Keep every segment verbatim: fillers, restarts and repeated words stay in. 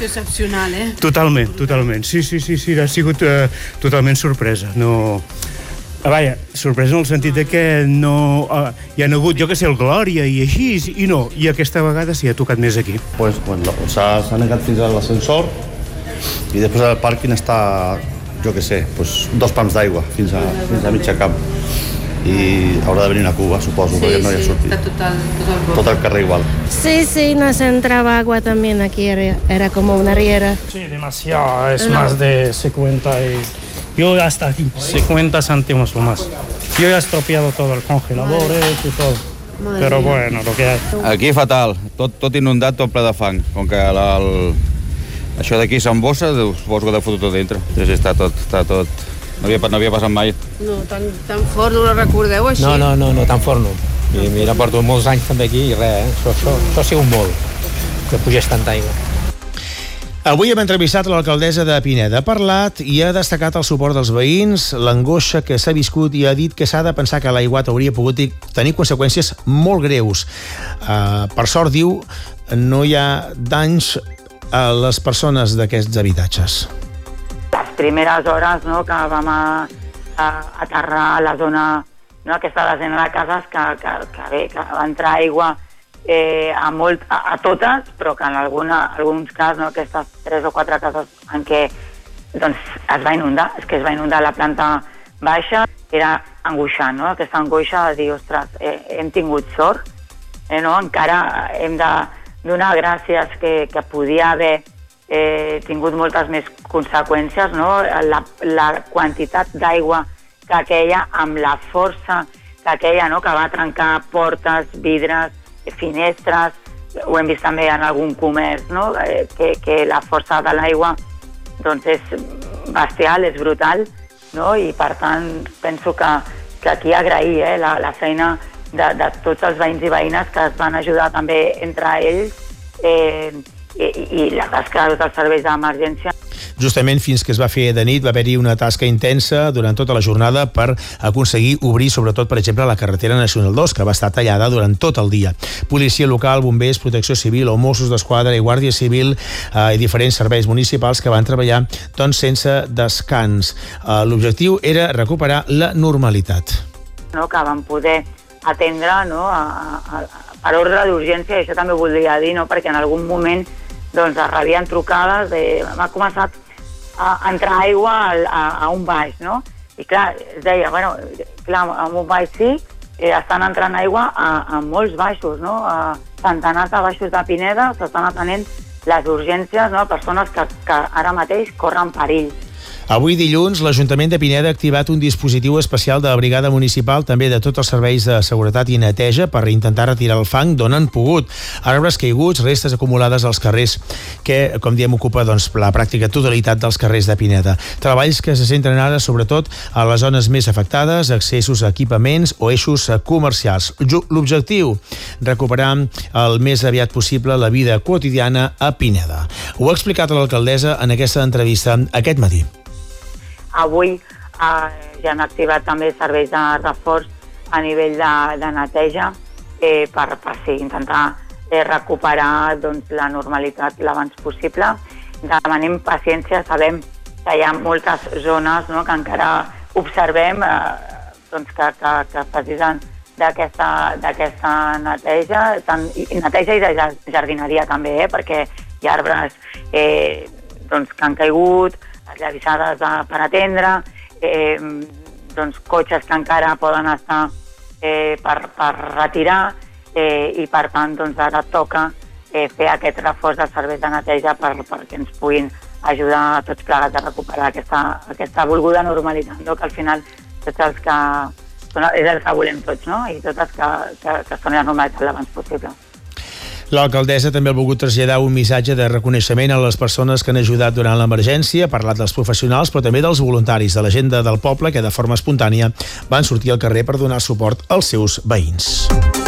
situació excepcional, eh? Totalment, totalment. Sí, sí, sí, sí ha sigut uh, totalment sorpresa. No... Ah, vaja, sorpresa en el sentit de que no... Uh, hi ha hagut, jo que sé, el Glòria i així, i no. I aquesta vegada sí ha tocat més aquí. Pues, bueno, s'ha negat fins a l'ascensor i després el pàrquing està, jo que sé, pues, dos pams d'aigua fins a, fins a mitja camp. I haurà de venir una cuba, suposo, sí, perquè no hi ha sí, sortit. Está total, total tot el carrer igual. Sí, sí, nos entraba agua también aquí, era, era como una riera. Sí, demasiado, es no. más de cincuenta y... Yo hasta aquí, cincuenta céntimos o más. Yo ya he estropeado todo el congelador y todo. Madre Pero mía. Bueno, lo que hay. Aquí fatal, tot, tot inundat, tot ple de fang. Com que la, el, això d'aquí s'embossa, suposo que deu fotre tot dintre. Sí, sí, està tot, està tot... No havia, no havia passat mai. No, tan, tan fort no ho recordeu així? No, no, no, no tan fort no. I mira, porto molts anys també aquí i res, eh? Això, això, això ha sigut molt, que pugés tanta aigua. Avui hem entrevistat l'alcaldessa de Pineda. Ha parlat i ha destacat el suport dels veïns, l'angoixa que s'ha viscut i ha dit que s'ha de pensar que l'aiguat hauria pogut tenir conseqüències molt greus. Uh, per sort, diu, no hi ha danys a les persones d'aquests habitatges. Les primeres hores, no, que vam a, a aterrar a la zona, no, aquesta desena de cases que, que, que bé, que va entrar aigua eh, a, molt, a, a totes, però que en alguna, alguns casos, no, aquestes tres o quatre cases en què doncs, es va inundar, és que es va inundar la planta baixa, era angoixant, no? Aquesta angoixa de dir, ostres, eh, hem tingut sort, eh, no? Encara hem de donar gràcies que, que podia haver eh, tingut moltes més conseqüències, no? La, la quantitat d'aigua que queia, amb la força que queia, no? Que va trencar portes, vidres, finestres, ho hem vist també en algun comerç, no? Eh, que, que la força de l'aigua doncs és bestial, és brutal, no? I per tant penso que, que aquí agrair eh, la, la feina de, de tots els veïns i veïnes que es van ajudar també entre ells eh, i, i la tasca dels serveis d'emergència. Justament fins que es va fer de nit va haver-hi una tasca intensa durant tota la jornada per aconseguir obrir, sobretot, per exemple, la carretera Nacional dos, que va estar tallada durant tot el dia. Policia local, bombers, protecció civil o Mossos d'Esquadra i Guàrdia Civil eh, i diferents serveis municipals que van treballar doncs, sense descans. Eh, l'objectiu era recuperar la normalitat. No, que vam poder atendre, no, a, a, a, per ordre d'urgència, i això també voldria dir, no, perquè en algun moment doncs, es rebien trucades, de, m'ha començat a entrar aigua a, a, a un baix, no? I clar, es deia, bueno, clar, a un baix sí, eh, estan entrant aigua a, a molts baixos, no? A centenars de baixos de Pineda s'estan atenent les urgències, no? Persones que, que ara mateix corren perill. Avui dilluns, l'Ajuntament de Pineda ha activat un dispositiu especial de la brigada municipal, també de tots els serveis de seguretat i neteja, per intentar retirar el fang d'on han pogut. Arbres caiguts, restes acumulades als carrers, que, com diem, ocupa doncs, la pràctica totalitat dels carrers de Pineda. Treballs que se centren ara, sobretot, a les zones més afectades, accessos a equipaments o eixos comercials. L'objectiu, recuperar el més aviat possible la vida quotidiana a Pineda. Ho ha explicat l'alcaldessa en aquesta entrevista aquest matí. Avui eh, ja han activat també serveis de reforç a nivell de, de neteja eh, per, per sí, intentar eh, recuperar doncs, la normalitat l'abans possible. Demanem paciència, sabem que hi ha moltes zones, no, que encara observem eh, doncs, que, que, que precisen d'aquesta neteja, tant, i neteja i de jardineria també, eh, perquè hi ha arbres eh, doncs, que han caigut, llavissades per atendre, eh, doncs, cotxes que encara poden estar eh, per, per retirar eh, i per tant doncs, ara toca eh, fer aquest reforç dels serveis de neteja per, perquè ens puguin ajudar a tots plegats a recuperar aquesta, aquesta volguda normalitat, no? Que al final tots els que són, és el que volem tots, no? I totes que, que, que són la normalitat l'abans possible. L'alcaldessa també ha volgut traslladar un missatge de reconeixement a les persones que han ajudat durant l'emergència, ha parlat dels professionals, però també dels voluntaris de la gent del poble que de forma espontània van sortir al carrer per donar suport als seus veïns.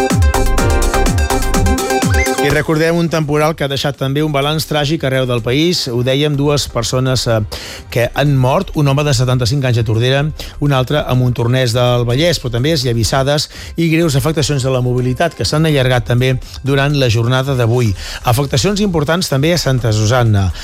I recordem un temporal que ha deixat també un balanç tràgic arreu del país. Ho dèiem, dues persones eh, que han mort, un home de setanta-cinc anys a Tordera, un altre a Montornès del Vallès, però també esllavissades i greus afectacions a la mobilitat que s'han allargat també durant la jornada d'avui. Afectacions importants també a Santa Susanna.